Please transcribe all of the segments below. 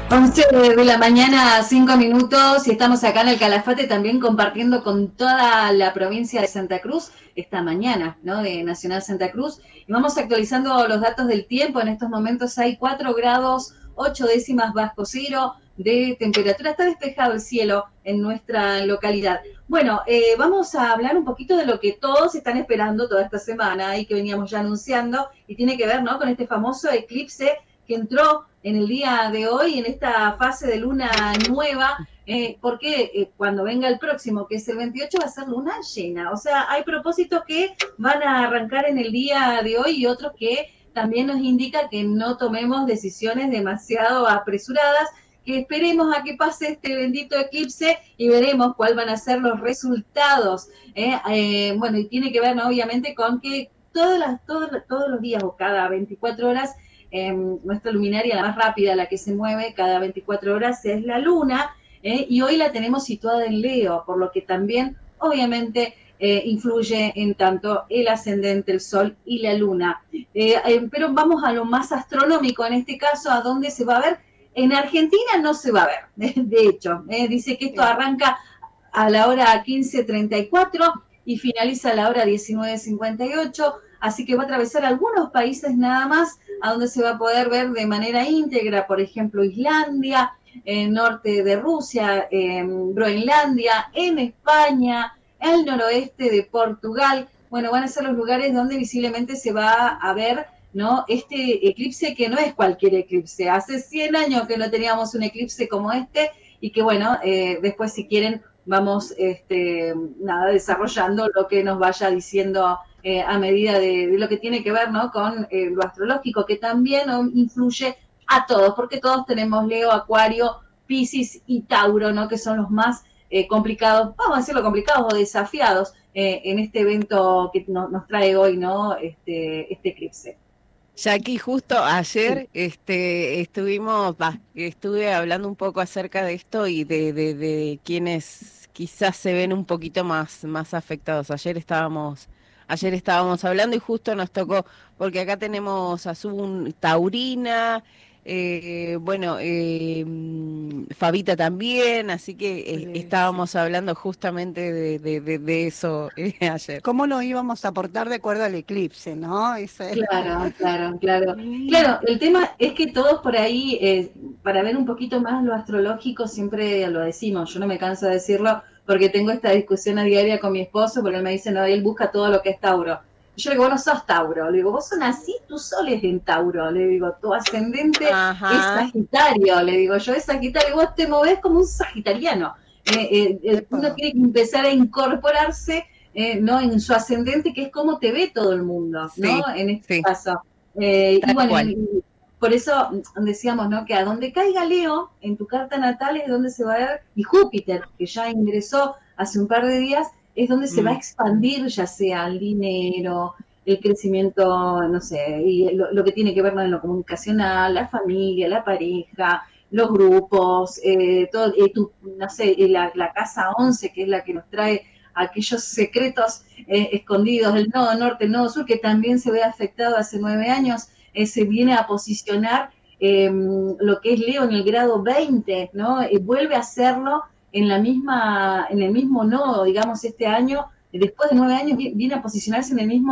11 de la mañana, 5 minutos, y estamos acá en el Calafate también compartiendo con toda la provincia de Santa Cruz esta mañana, ¿no? De Nacional Santa Cruz. Y vamos actualizando los datos del tiempo. En estos momentos hay 4 grados, 8 décimas bajo cero de temperatura. Está despejado el cielo en nuestra localidad. Bueno, vamos a hablar un poquito de lo que todos están esperando toda esta semana y que veníamos ya anunciando, y tiene que ver, ¿no?, con este famoso eclipse que entró en el día de hoy, en esta fase de luna nueva, porque cuando venga el próximo, que es el 28, va a ser luna llena. O sea, hay propósitos que van a arrancar en el día de hoy y otros que también nos indica que no tomemos decisiones demasiado apresuradas, que esperemos a que pase este bendito eclipse y veremos cuáles van a ser los resultados. Bueno, y tiene que ver, ¿no?, obviamente, con que todos los días o cada 24 horas nuestra luminaria, la más rápida, la que se mueve cada 24 horas, es la luna, y hoy la tenemos situada en Leo, por lo que también, obviamente, influye en tanto el ascendente, el sol y la luna. Pero vamos a lo más astronómico, en este caso, ¿a dónde se va a ver? En Argentina no se va a ver, de hecho. Dice que esto arranca a la hora 15:34 y finaliza a la hora 19:58, así que va a atravesar algunos países nada más, a donde se va a poder ver de manera íntegra, por ejemplo, Islandia, norte de Rusia, Groenlandia, en España, el noroeste de Portugal. Bueno, van a ser los lugares donde visiblemente se va a ver, ¿no?, este eclipse, que no es cualquier eclipse. Hace 100 años que no teníamos un eclipse como este, y que bueno, después, si quieren, vamos desarrollando lo que nos vaya diciendo a medida de lo que tiene que ver, ¿no?, con lo astrológico, que también influye a todos, porque todos tenemos Leo, Acuario, Piscis y Tauro, ¿no?, que son los más complicados, vamos a decirlo, complicados o desafiados en este evento que nos trae hoy, ¿no?, este eclipse. Jackie, justo ayer estuve hablando un poco acerca de esto y de quienes quizás se ven un poquito más afectados. Ayer estábamos hablando y justo nos tocó, porque acá tenemos a Sun Taurina, Fabita también, así que Sí. estábamos hablando justamente de eso ayer. ¿Cómo nos íbamos a portar de acuerdo al eclipse, no? Claro, claro, claro. Mm. Claro, el tema es que todos por ahí, para ver un poquito más lo astrológico, siempre lo decimos, yo no me canso de decirlo, porque tengo esta discusión a diaria con mi esposo, porque él me dice, no, él busca todo lo que es Tauro. Y yo le digo, vos no sos Tauro. Le digo, vos sos así, tu sol es en Tauro. Le digo, tu ascendente es Ajá. Sagitario. Le digo, yo es Sagitario, vos te movés como un sagitariano. Uno Epa. tiene que empezar a incorporarse, ¿no?, en su ascendente, que es como te ve todo el mundo, ¿no?, Sí, en este sí, caso. Y tal bueno, cual. por eso decíamos, ¿no?, que a donde caiga Leo en tu carta natal es donde se va a ver, y Júpiter, que ya ingresó hace un par de días, es donde se va a Mm. expandir, ya sea el dinero, el crecimiento, no sé, y lo que tiene que ver, ¿no?, en lo comunicacional, la familia, la pareja, los grupos, todo, no sé, la casa 11, que es la que nos trae aquellos secretos escondidos, el nodo norte, el nodo sur, que también se ve afectado hace 9 años, se viene a posicionar lo que es Leo en el grado 20, ¿no? Vuelve a hacerlo en el mismo nodo, digamos, este año, después de 9 años, viene a posicionarse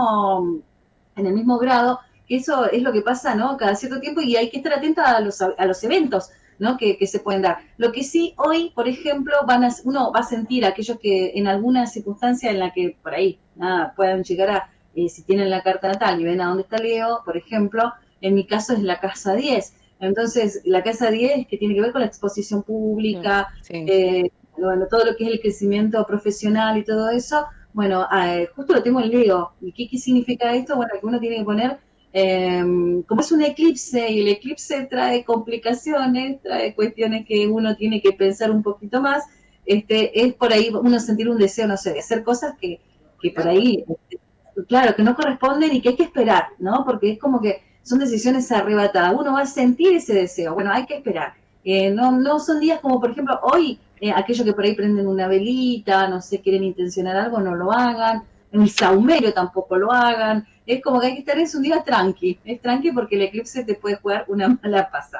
en el mismo grado, que eso es lo que pasa, ¿no?, cada cierto tiempo, y hay que estar atenta a los eventos, ¿no?, que se pueden dar. Lo que sí, hoy, por ejemplo, uno va a sentir aquellos que en alguna circunstancia en la que por ahí puedan llegar a, si tienen la carta natal y ven a dónde está Leo, por ejemplo, en mi caso es la casa 10. Entonces, la casa 10, que tiene que ver con la exposición Sí, pública, sí. bueno, todo lo que es el crecimiento profesional y todo eso, bueno, justo lo tengo en Leo. ¿Y qué significa esto? Bueno, que uno tiene que poner, como es un eclipse, y el eclipse trae complicaciones, trae cuestiones que uno tiene que pensar un poquito más, es por ahí uno sentir un deseo, no sé, de hacer cosas que por ahí, claro, que no corresponden y que hay que esperar, ¿no? Porque es como que son decisiones arrebatadas. Uno va a sentir ese deseo. Bueno, hay que esperar. No son días como, por ejemplo, hoy, aquellos que por ahí prenden una velita, no sé, quieren intencionar algo, no lo hagan. En el saumerio tampoco lo hagan. Es como que hay que estar, es un día tranqui. Es tranqui porque el eclipse te puede jugar una mala pasada.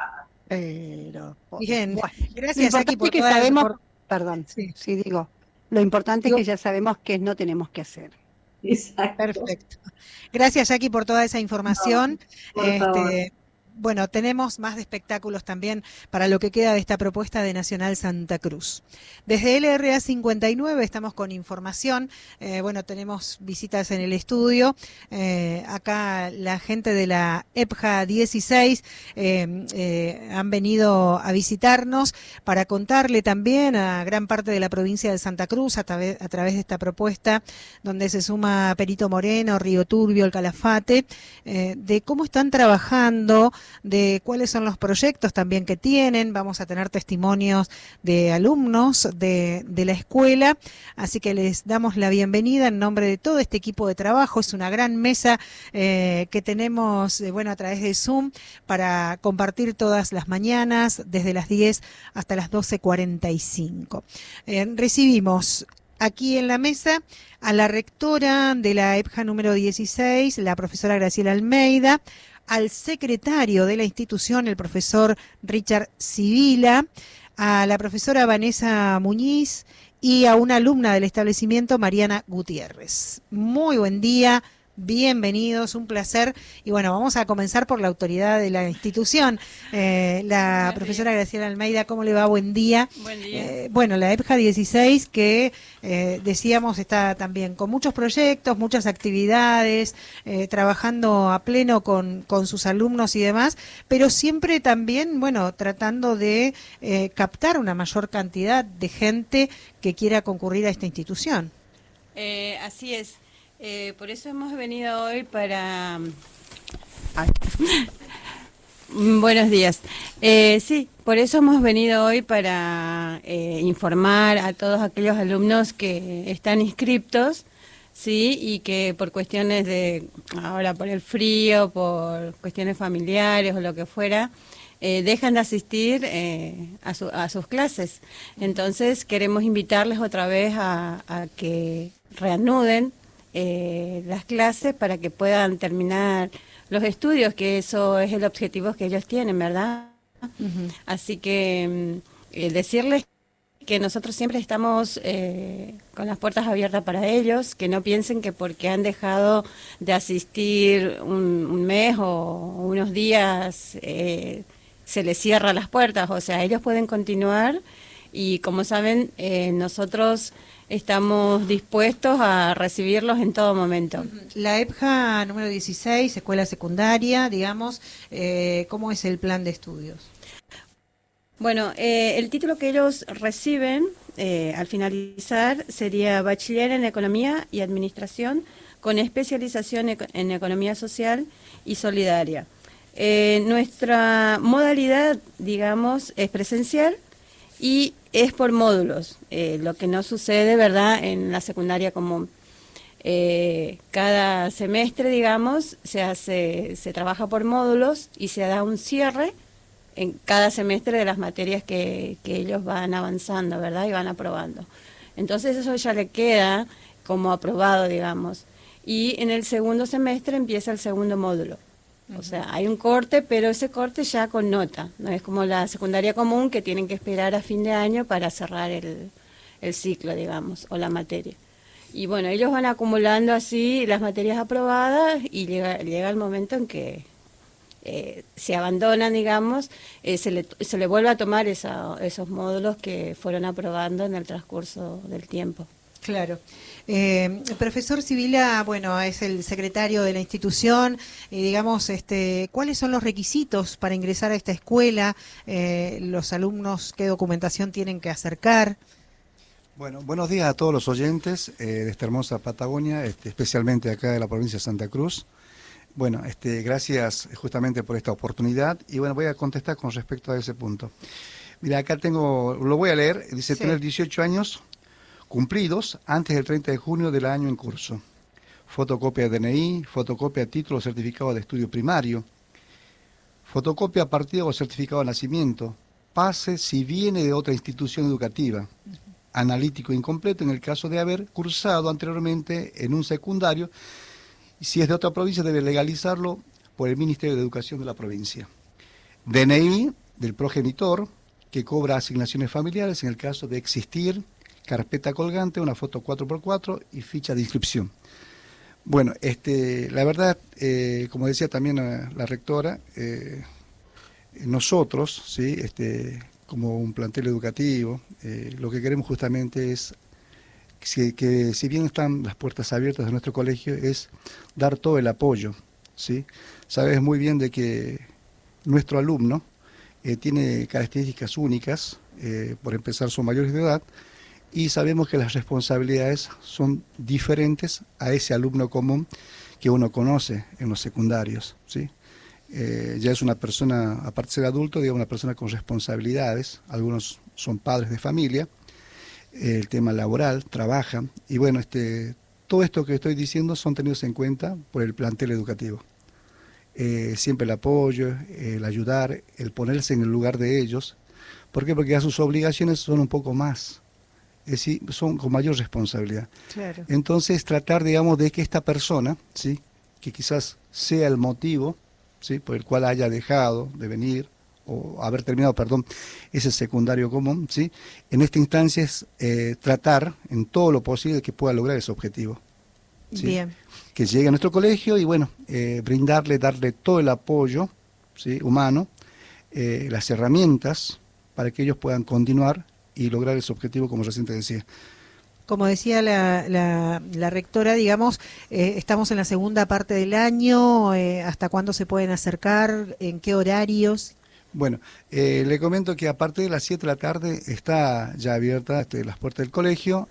Pero, Bien, bueno, lo gracias Jackie importante por es que toda sabemos, por, perdón, sí, sí digo, lo importante es digo, que ya sabemos qué no tenemos que hacer. Exacto. perfecto. Gracias, Jackie, por toda esa No, información. por favor. Bueno, tenemos más de espectáculos también para lo que queda de esta propuesta de Nacional Santa Cruz. Desde LRA 59 estamos con información. Bueno, tenemos visitas en el estudio. Acá la gente de la EPJA 16 han venido a visitarnos para contarle también a gran parte de la provincia de Santa Cruz a través de esta propuesta donde se suma Perito Moreno, Río Turbio, el Calafate, de cómo están trabajando, de cuáles son los proyectos también que tienen. Vamos a tener testimonios de alumnos de la escuela, así que les damos la bienvenida en nombre de todo este equipo de trabajo. Es una gran mesa que tenemos, bueno, a través de Zoom para compartir todas las mañanas, desde las 10 hasta las 12:45. Recibimos aquí en la mesa a la rectora de la EPJA número 16, la profesora Graciela Almeida, al secretario de la institución, el profesor Richard Sibila, a la profesora Vanessa Muñiz y a una alumna del establecimiento, Mariana Gutiérrez. Muy buen día. Bienvenidos, un placer. Y bueno, vamos a comenzar por la autoridad de la institución. La profesora Graciela Almeida, ¿cómo le va? Buen día. Buen día. Bueno, la EPJA 16 que decíamos está también con muchos proyectos, muchas actividades, trabajando a pleno con sus alumnos y demás, pero siempre también, bueno, tratando de captar una mayor cantidad de gente que quiera concurrir a esta institución. Así es. Por eso hemos venido hoy para... Buenos días. Sí, por eso hemos venido hoy para informar a todos aquellos alumnos que están inscriptos, sí, y que por cuestiones de, ahora por el frío, por cuestiones familiares o lo que fuera, dejan de asistir a sus clases. Entonces queremos invitarles otra vez a que reanuden las clases para que puedan terminar los estudios, que eso es el objetivo que ellos tienen, ¿verdad? Uh-huh. Así que decirles que nosotros siempre estamos con las puertas abiertas para ellos, que no piensen que porque han dejado de asistir un mes o unos días se les cierran las puertas, o sea, ellos pueden continuar y como saben, nosotros estamos dispuestos a recibirlos en todo momento. La EPJA número 16, escuela secundaria, digamos, ¿cómo es el plan de estudios? Bueno, el título que ellos reciben al finalizar sería Bachiller en Economía y Administración con especialización en Economía Social y Solidaria. Nuestra modalidad, digamos, es presencial y es por módulos, lo que no sucede, ¿verdad?, en la secundaria común. Cada semestre, digamos, se trabaja por módulos y se da un cierre en cada semestre de las materias que ellos van avanzando, ¿verdad?, y van aprobando. Entonces eso ya le queda como aprobado, digamos. Y en el segundo semestre empieza el segundo módulo. O sea, hay un corte, pero ese corte ya con nota. No es como la secundaria común que tienen que esperar a fin de año para cerrar el ciclo, digamos, o la materia. Y bueno, ellos van acumulando así las materias aprobadas y llega el momento en que se abandonan, digamos, se le vuelve a tomar esos módulos que fueron aprobando en el transcurso del tiempo. Claro. Profesor Sibila, bueno, es el secretario de la institución, y digamos, ¿cuáles son los requisitos para ingresar a esta escuela? Los alumnos, ¿qué documentación tienen que acercar? Bueno, buenos días a todos los oyentes de esta hermosa Patagonia, especialmente acá de la provincia de Santa Cruz. Bueno, gracias justamente por esta oportunidad y bueno, voy a contestar con respecto a ese punto. Mira, acá lo voy a leer, dice, sí. Tener 18 años cumplidos antes del 30 de junio del año en curso. Fotocopia de DNI, fotocopia de título o certificado de estudio primario, fotocopia partida o certificado de nacimiento, pase si viene de otra institución educativa, analítico incompleto en el caso de haber cursado anteriormente en un secundario, y si es de otra provincia debe legalizarlo por el Ministerio de Educación de la provincia. DNI del progenitor, que cobra asignaciones familiares en el caso de existir carpeta colgante, una foto 4x4 y ficha de inscripción. Bueno, la verdad, como decía también la rectora, nosotros, ¿sí? Como un plantel educativo, lo que queremos justamente es que si bien están las puertas abiertas de nuestro colegio, es dar todo el apoyo, ¿sí? Sabes muy bien de que nuestro alumno tiene características únicas, por empezar son mayores de edad, y sabemos que las responsabilidades son diferentes a ese alumno común que uno conoce en los secundarios, ¿sí? Ya es una persona, aparte de ser adulto, digamos, una persona con responsabilidades, algunos son padres de familia, el tema laboral, trabajan, y bueno, todo esto que estoy diciendo son tenidos en cuenta por el plantel educativo. Siempre el apoyo, el ayudar, el ponerse en el lugar de ellos. ¿Por qué? Porque ya sus obligaciones son un poco más, es decir, son con mayor responsabilidad. Claro. Entonces tratar, digamos, de que esta persona, ¿sí? Que quizás sea el motivo, ¿sí? Por el cual haya dejado de venir o haber terminado, perdón, ese secundario común, ¿sí? En esta instancia es tratar en todo lo posible que pueda lograr ese objetivo, ¿sí? Bien. Que llegue a nuestro colegio y bueno, darle todo el apoyo, ¿sí? Humano, las herramientas para que ellos puedan continuar y lograr ese objetivo, como recién te decía. Como decía la rectora, digamos, estamos en la segunda parte del año, ¿hasta cuándo se pueden acercar? ¿En qué horarios? Bueno, le comento que a partir de las 7 de la tarde está ya abierta las puertas del colegio.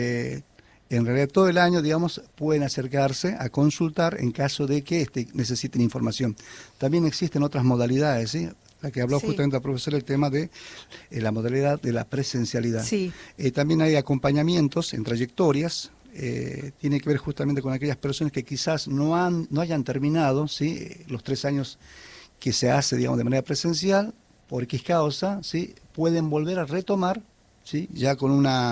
En realidad todo el año, digamos, pueden acercarse a consultar en caso de que necesiten información. También existen otras modalidades, ¿sí? La que habló justamente la profesora, el tema de la modalidad de la presencialidad. Sí. También hay acompañamientos en trayectorias, tiene que ver justamente con aquellas personas que quizás no hayan terminado, ¿sí? Los 3 años que se hace, digamos, de manera presencial, por X causa, ¿sí? Pueden volver a retomar, ¿sí? Ya con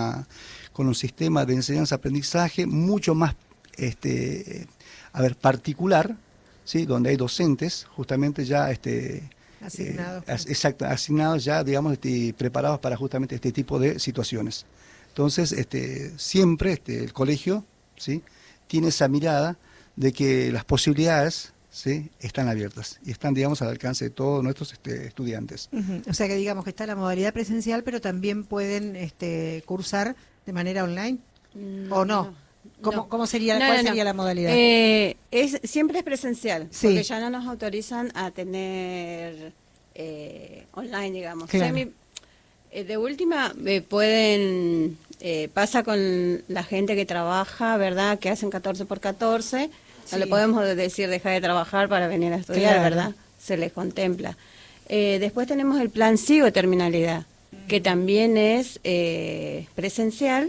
un sistema de enseñanza-aprendizaje mucho más particular, ¿sí? Donde hay docentes justamente ya asignados ya, digamos, preparados para justamente este tipo de situaciones. Entonces, siempre el colegio, ¿sí? Tiene esa mirada de que las posibilidades, ¿sí? Están abiertas y están, digamos, al alcance de todos nuestros estudiantes. Uh-huh. O sea que digamos que está la modalidad presencial, pero también pueden cursar de manera online, ¿o no? ¿Cómo sería, cuál sería la modalidad? Siempre es presencial, Sí. porque ya no nos autorizan a tener online, digamos. Claro. De última, pasa con la gente que trabaja, ¿verdad? Que hacen 14x14, no le podemos decir dejar de trabajar para venir a estudiar, Claro. ¿verdad? Se les contempla. Después tenemos el plan SIGO terminalidad, que también es presencial,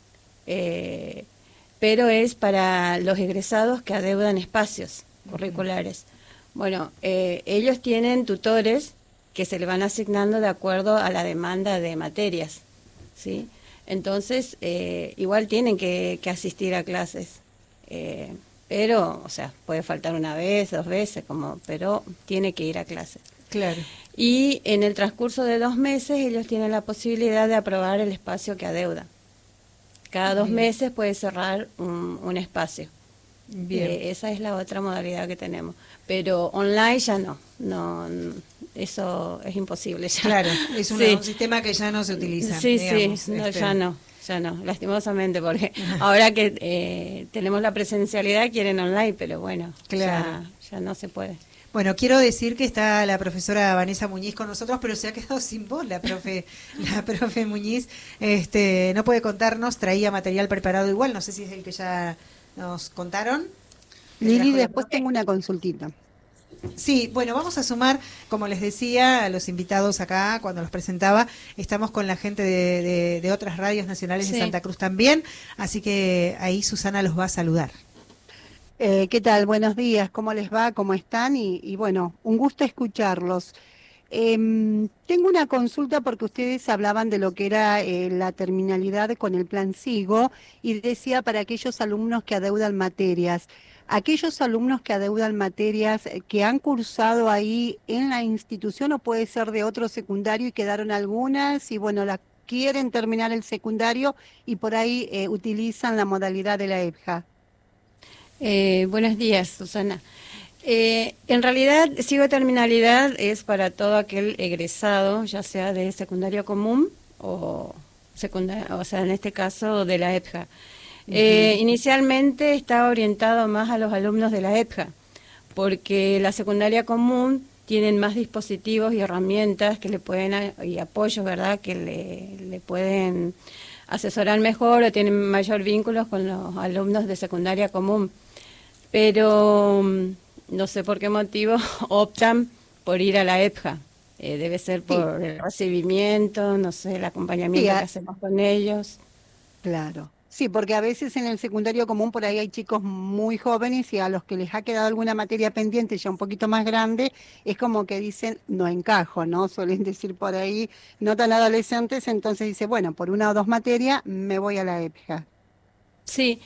pero es para los egresados que adeudan espacios curriculares. Bueno, ellos tienen tutores que se le van asignando de acuerdo a la demanda de materias, ¿sí? Entonces, igual tienen que asistir a clases, pero, o sea, puede faltar una vez, 2 veces, pero tiene que ir a clases. Claro. Y en el transcurso de 2 meses ellos tienen la posibilidad de aprobar el espacio que adeudan. Cada 2 meses puede cerrar un espacio. Bien. Esa es la otra modalidad que tenemos. Pero online ya no, eso es imposible ya. Claro, es un Sí. sistema que ya no se utiliza. Sí, digamos, sí, no, ya no, lastimosamente, porque ahora que tenemos la presencialidad quieren online, pero bueno, Claro. ya no se puede. Bueno, quiero decir que está la profesora Vanessa Muñiz con nosotros, pero se ha quedado sin voz la profe Muñiz. No puede contarnos, traía material preparado igual, no sé si es el que ya nos contaron. Lili, después tengo una consultita. Sí, bueno, vamos a sumar, como les decía, a los invitados acá, cuando los presentaba, estamos con la gente de otras radios nacionales de Santa Cruz también, así que ahí Susana los va a saludar. ¿Qué tal? Buenos días, ¿cómo les va? ¿Cómo están? Y bueno, un gusto escucharlos. Tengo una consulta porque ustedes hablaban de lo que era la terminalidad con el plan SIGO y decía para aquellos alumnos que adeudan materias. Aquellos alumnos que adeudan materias que han cursado ahí en la institución o puede ser de otro secundario y quedaron algunas y bueno, las quieren terminar el secundario y por ahí utilizan la modalidad de la EPJA. Buenos días, Susana. En realidad, SIGO Terminalidad es para todo aquel egresado, ya sea de secundario común o secundario, o sea, en este caso de la EPJA. Inicialmente está orientado más a los alumnos de la EPJA, porque la secundaria común tienen más dispositivos y herramientas que le pueden, y apoyos, ¿verdad?, que le pueden asesorar mejor o tienen mayor vínculos con los alumnos de secundaria común. Pero no sé por qué motivo optan por ir a la EPJA. Debe ser por el recibimiento, no sé, el acompañamiento que hacemos con ellos. Claro. Sí, porque a veces en el secundario común por ahí hay chicos muy jóvenes y a los que les ha quedado alguna materia pendiente ya un poquito más grande, es como que dicen, no encajo, ¿no? Suelen decir por ahí, no tan adolescentes, entonces dice, bueno, por una o dos materias me voy a la EPJA. Sí,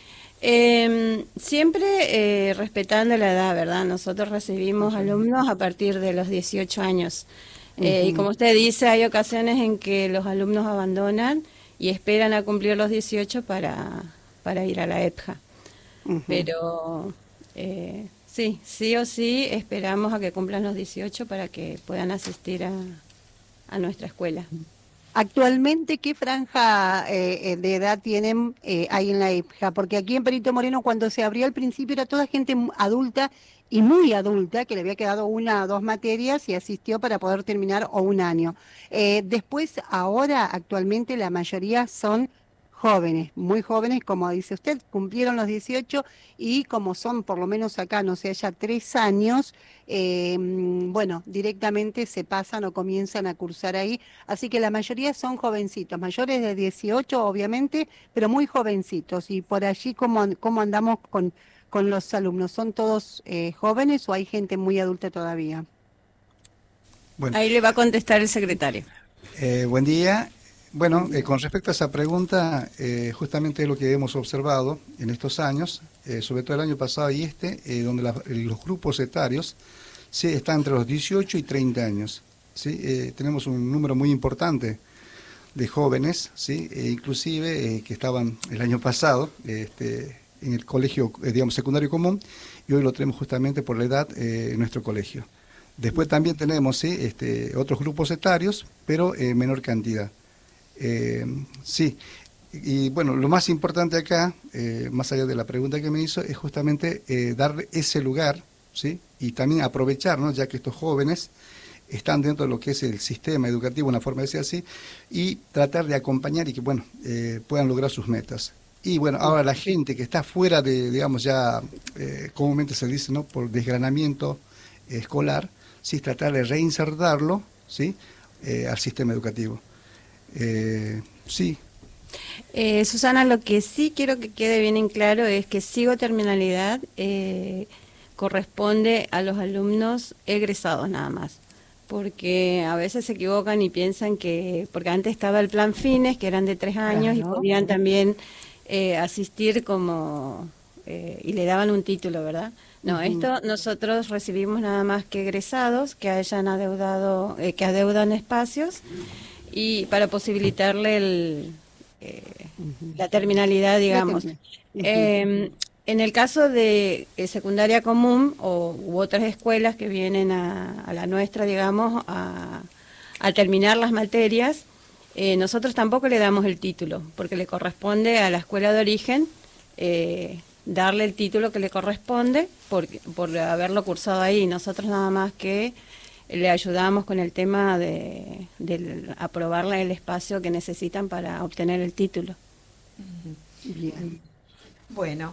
siempre respetando la edad, ¿verdad? Nosotros recibimos alumnos a partir de los 18 años. Y como usted dice, hay ocasiones en que los alumnos abandonan y esperan a cumplir los 18 para ir a la EPJA. Pero sí o sí esperamos a que cumplan los 18 para que puedan asistir a nuestra escuela. Actualmente, ¿qué franja de edad tienen ahí en la EPJA? Porque aquí en Perito Moreno, cuando se abrió al principio, era toda gente adulta y muy adulta, que le había quedado una o dos materias y asistió para poder terminar o un año. Después, ahora, actualmente, la mayoría son jóvenes, muy jóvenes, como dice usted, cumplieron los 18 y como son, por lo menos acá, no sé, ya 3 años, bueno, directamente se pasan o comienzan a cursar ahí. Así que la mayoría son jovencitos, mayores de 18, obviamente, pero muy jovencitos. Y por allí, ¿cómo andamos con los alumnos? ¿Son todos jóvenes o hay gente muy adulta todavía? Bueno, ahí le va a contestar el secretario. Buen día. Bueno, con respecto a esa pregunta, justamente es lo que hemos observado en estos años, sobre todo el año pasado y donde los grupos etarios sí, están entre los 18 y 30 años. ¿Sí? Tenemos un número muy importante de jóvenes, ¿sí? Inclusive que estaban el año pasado en el colegio, digamos, secundario común, y hoy lo tenemos justamente por la edad en nuestro colegio. Después también tenemos ¿sí? Otros grupos etarios, pero en menor cantidad. Sí, y bueno, lo más importante acá, más allá de la pregunta que me hizo, es justamente darle ese lugar, ¿sí? Y también aprovechar, ¿no? Ya que estos jóvenes están dentro de lo que es el sistema educativo, una forma de decir así, y tratar de acompañar y que, bueno, puedan lograr sus metas. Y bueno, ahora la gente que está fuera de, digamos, ya comúnmente se dice, ¿no? Por desgranamiento escolar, sí, tratar de reinsertarlo, ¿sí? Al sistema educativo. Sí. Susana, lo que sí quiero que quede bien en claro es que SIGO Terminalidad corresponde a los alumnos egresados nada más, porque a veces se equivocan y piensan que, porque antes estaba el plan Fines, que eran de 3 años y podían también asistir como, y le daban un título, ¿verdad? No, esto nosotros recibimos nada más que egresados que hayan adeudado, que adeudan espacios, y para posibilitarle la terminalidad, digamos. En el caso de secundaria común u otras escuelas que vienen a la nuestra, digamos, a terminar las materias, nosotros tampoco le damos el título, porque le corresponde a la escuela de origen darle el título que le corresponde por haberlo cursado ahí. Nosotros nada más que le ayudamos con el tema de aprobarle el espacio que necesitan para obtener el título. Bien. Bueno,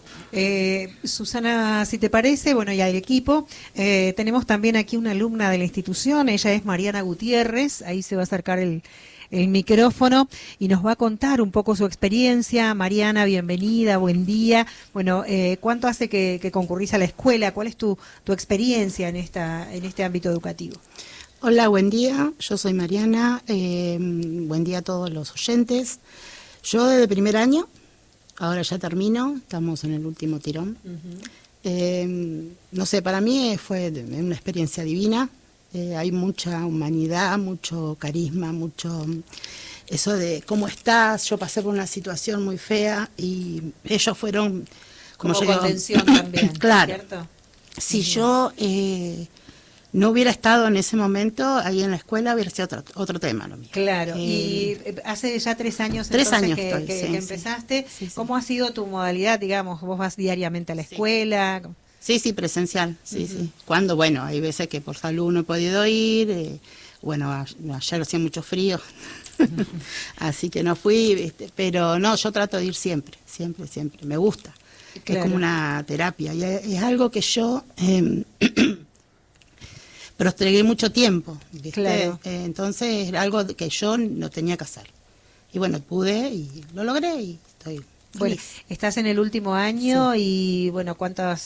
Susana, si te parece, bueno, y al equipo, tenemos también aquí una alumna de la institución, ella es Mariana Gutiérrez, ahí se va a acercar el micrófono y nos va a contar un poco su experiencia. Mariana, bienvenida, buen día. Bueno, ¿cuánto hace que concurrís a la escuela? ¿Cuál es tu experiencia en este ámbito educativo? Hola, buen día. Yo soy Mariana. Buen día a todos los oyentes. Yo desde primer año, ahora ya termino, estamos en el último tirón. No sé, para mí fue una experiencia divina. Hay mucha humanidad, mucho carisma, mucho eso de cómo estás. Yo pasé por una situación muy fea y ellos fueron como yo digo, contención también, claro. ¿cierto? Si yo no hubiera estado en ese momento ahí en la escuela, hubiera sido otro tema lo mío. Claro, y hace ya 3 años, 3 entonces años que, estoy, que, sí, que empezaste. sí, sí. ¿Cómo ha sido tu modalidad, digamos? ¿Vos vas diariamente a la escuela? Sí, sí, presencial, sí, sí. Cuando, bueno, hay veces que por salud no he podido ir, bueno, ayer hacía mucho frío, así que no fui, pero no, yo trato de ir siempre, siempre, siempre, me gusta. Claro. Es como una terapia, y es algo que yo prostregué mucho tiempo, ¿viste? Claro. Entonces era algo que yo no tenía que hacer. Y bueno, pude y lo logré y estoy Bueno, feliz. estás en el último año y bueno, ¿cuántos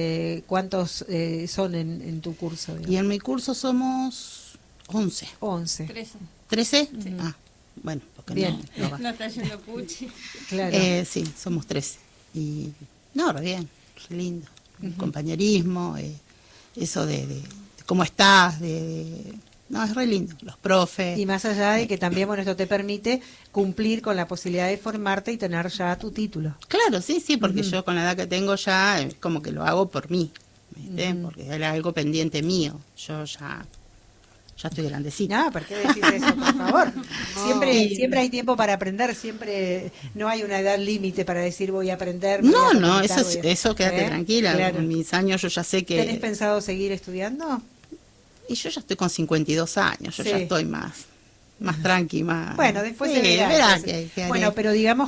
son en tu curso? Digamos? Y en mi curso somos 11. 11. 13. Sí. Ah, bueno, porque Bien. no va. No está yendo Puchi. Claro. Sí, somos 13. Y no, re bien, re lindo. Compañerismo, eso de cómo estás, no, es re lindo. Los profes. Y más allá de que también, bueno, esto te permite cumplir con la posibilidad de formarte y tener ya tu título. Claro, sí, sí, porque yo con la edad que tengo ya como que lo hago por mí, ¿viste? Porque era algo pendiente mío. Yo ya estoy grandecita. No, ¿por qué decís eso, por favor? Siempre hay tiempo para aprender, siempre no hay una edad límite para decir voy a aprender. No, eso quédate tranquila. Claro. En mis años yo ya sé que... ¿Tenés pensado seguir estudiando? Y yo ya estoy con 52 años, yo Sí. ya estoy más tranqui, más... Bueno, después sí, se verá. verá que haré. Bueno, pero digamos